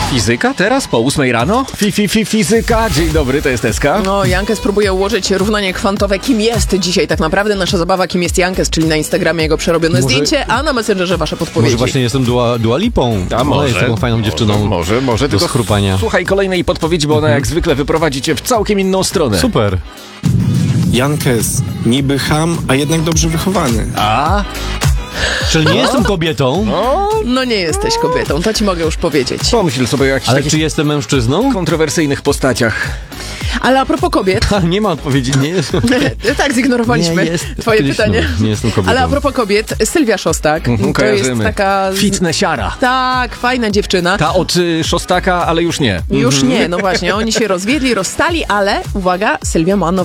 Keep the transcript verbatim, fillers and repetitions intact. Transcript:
Fizyka teraz po ósmej rano? Fi, fi, fi, fizyka. Dzień dobry, to jest Eska. No, Jankes próbuje ułożyć równanie kwantowe. Kim jest dzisiaj tak naprawdę nasza zabawa? Kim jest Jankes, czyli na Instagramie jego przerobione Może- zdjęcie, a na Messengerze wasze podpowiedzi. Może właśnie jestem Dua, Dua Lipą. A Ona może. jest taką fajną dziewczyną. Może, może. do Tylko schrupania. Słuchaj kolejnej podpowiedzi, bo ona jak zwykle wyprowadzi cię w całkiem inną stronę. Super. Jankes, niby ham, a jednak dobrze wychowany. A? Czyli nie jestem kobietą, No nie jesteś kobietą, to ci mogę już powiedzieć. Pomyśl sobie o jakichś ale takich czy jestem mężczyzną? kontrowersyjnych postaciach. Ale a propos kobiet, Ha, nie ma odpowiedzi, nie jestem. tak zignorowaliśmy Nie jest- twoje faktycznie, pytanie. nie jestem kobietą. Ale a propos kobiet, Sylwia Szostak, Mhm, to jest kojarzymy. taka... Fitnessiara. Tak, fajna dziewczyna. Ta od y, Szostaka, ale już nie. Już nie, no właśnie, oni się rozwiedli, rozstali, ale uwaga, Sylwia ma nowego